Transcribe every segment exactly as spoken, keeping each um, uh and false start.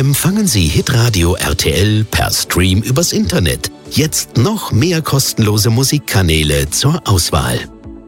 Empfangen Sie Hitradio R T L per Stream übers Internet. Jetzt noch mehr kostenlose Musikkanäle zur Auswahl.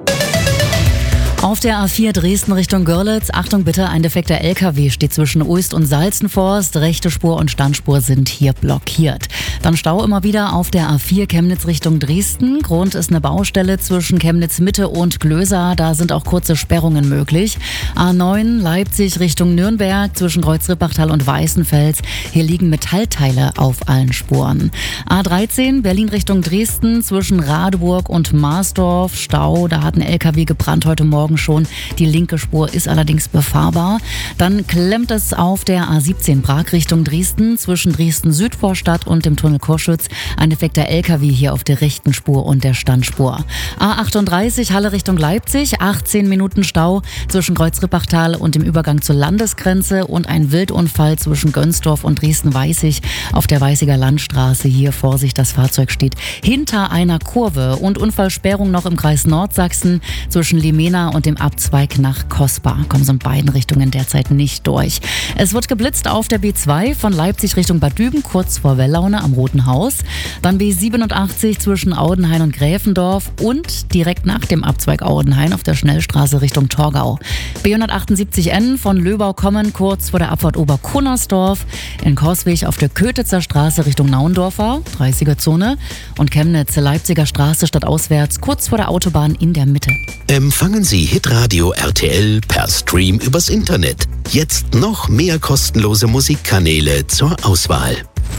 Auf der A vier Dresden Richtung Görlitz, Achtung bitte, ein defekter L K W steht zwischen Uist und Salzenforst. Rechte Spur und Standspur sind hier blockiert. Dann Stau immer wieder auf der A vier Chemnitz Richtung Dresden. Grund ist eine Baustelle zwischen Chemnitz Mitte und Glösa. Da sind auch kurze Sperrungen möglich. A neun Leipzig Richtung Nürnberg zwischen Kreuzrippachtal und Weißenfels. Hier liegen Metallteile auf allen Spuren. A dreizehn Berlin Richtung Dresden zwischen Radeburg und Marsdorf. Stau, da hat ein L K W gebrannt heute Morgen schon. Die linke Spur ist allerdings befahrbar. Dann klemmt es auf der A siebzehn Prag Richtung Dresden zwischen Dresden-Südvorstadt und dem Tunnel Koschütz. Ein defekter L K W hier auf der rechten Spur und der Standspur. A achtunddreißig Halle Richtung Leipzig, achtzehn Minuten Stau zwischen Kreuzrippachtal und dem Übergang zur Landesgrenze und ein Wildunfall zwischen Gönsdorf und Dresden-Weißig auf der Weißiger Landstraße. Hier Vorsicht, das Fahrzeug steht hinter einer Kurve und Unfallsperrung noch im Kreis Nordsachsen zwischen Limena und dem Abzweig nach Kospa. Kommen so in beiden Richtungen derzeit nicht durch. Es wird geblitzt auf der B zwei von Leipzig Richtung Bad Düben, kurz vor Wellaune am Roten Haus. Dann B siebenundachtzig zwischen Audenhain und Gräfendorf und direkt nach dem Abzweig Audenhain auf der Schnellstraße Richtung Torgau. B hundertachtundsiebzig N von Löbau kommen, kurz vor der Abfahrt Oberkunnersdorf. In Coswig auf der Kötitzer Straße Richtung Naundorfer, dreißiger Zone. Und Chemnitz, Leipziger Straße stadtauswärts, kurz vor der Autobahn in der Mitte. Empfangen Sie Hitradio R T L per Stream übers Internet. Jetzt noch mehr kostenlose Musikkanäle zur Auswahl.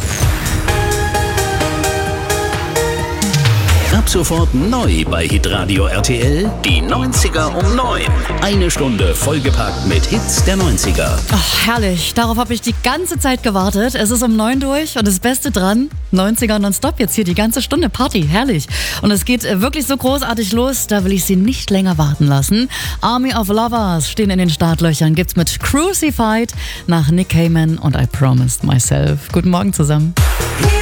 Ab sofort neu bei Hitradio R T L, die neunziger um neun. Eine Stunde vollgepackt mit Hits der neunziger. Ach, herrlich. Darauf habe ich die ganze Zeit gewartet. Es ist um neun durch und das Beste dran, neunziger nonstop, jetzt hier die ganze Stunde Party. Herrlich. Und es geht wirklich so großartig los, da will ich Sie nicht länger warten lassen. Army of Lovers stehen in den Startlöchern. Gibt's mit Crucified nach Nick Cayman und I Promised Myself. Guten Morgen zusammen.